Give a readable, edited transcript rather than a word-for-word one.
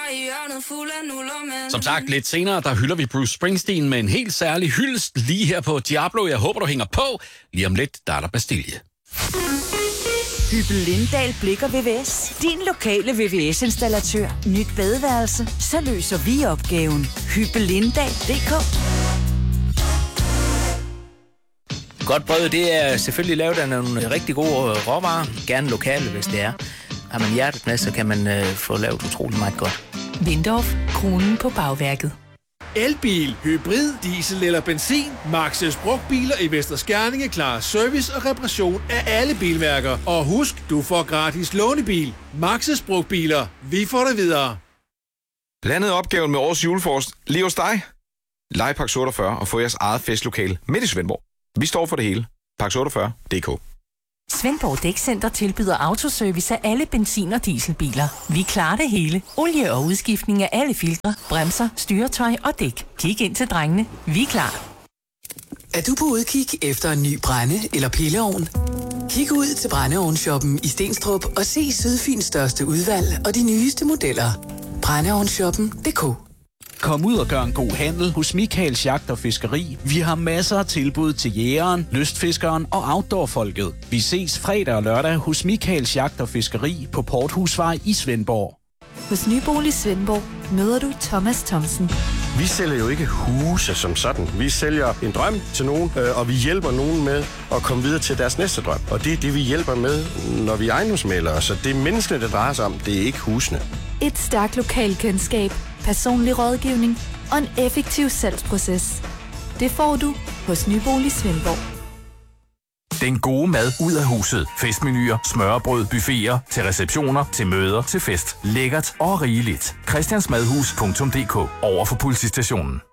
Som sagt, lidt senere, der hylder vi Bruce Springsteen med en helt særlig hyldest lige her på Diablo. Jeg håber, du hænger på. Lige om lidt, der er der Bastille. Hyppel Lindahl Blikker VVS. Din lokale VVS-installatør. Nyt badeværelse. Så løser vi opgaven. Hyppellindahl.dk. Godt brød, det er selvfølgelig lavet af nogle rigtig gode råvarer. Gerne lokale, hvis det er. Har man hjertet med, så kan man få lavet utrolig meget godt. Windorf, kronen på bagværket. Elbil, hybrid, diesel eller benzin. Max's brugtbiler i Vester Skerninge klarer service og reparation af alle bilmærker. Og husk, du får gratis lånebil. Max's brugtbiler. Vi får det videre. Landet opgaven med årets julefrokost lige hos dig. Lejepark 48 og få jeres eget festlokale midt i Svendborg. Vi står for det hele. Park48.dk. Svendborg Dækcenter tilbyder autoservice af alle benzin- og dieselbiler. Vi klarer det hele. Olie og udskiftning af alle filtre, bremser, styretøj og dæk. Kig ind til drengene. Vi er klar. Er du på udkig efter en ny brænde- eller pilleovn? Kig ud til Brændeovnsshoppen i Stenstrup og se Sydfyns største udvalg og de nyeste modeller. Brændeovnsshoppen.dk. Kom ud og gør en god handel hos Michaels Jagt og Fiskeri. Vi har masser af tilbud til jægeren, lystfiskeren og outdoorfolket. Vi ses fredag og lørdag hos Michaels Jagt og Fiskeri på Porthusvej i Svendborg. Hos Nybolig Svendborg møder du Thomas Thomsen. Vi sælger jo ikke huse som sådan. Vi sælger en drøm til nogen, og vi hjælper nogen med at komme videre til deres næste drøm. Og det er det, vi hjælper med, når vi er ejendomsmæglere. Så det er menneskene, det drejer sig om. Det er ikke husene. Et stærkt lokalkendskab, personlig rådgivning og en effektiv salgsproces. Det får du hos Nybolig Svendborg. Den gode mad ud af huset. Festmenuer, smørrebrød, buffeter, til receptioner, til møder, til fest. Lækkert og rigeligt. Christiansmadhus.dk. Over for politistationen.